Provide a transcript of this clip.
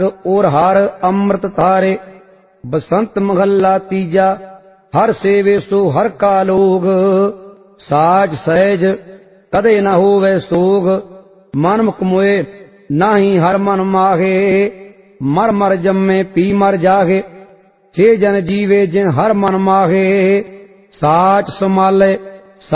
और हर अमृत धारे। बसंत महला तीजा। हर सेवे सो हर का लोग। साज सहज कदे न होवे सोग। मन मुख मोए नाही हर मन माहे। मर मर जम्मे पी मर जागे। छे जन जीवे जिन हर मन माहे। साच समाले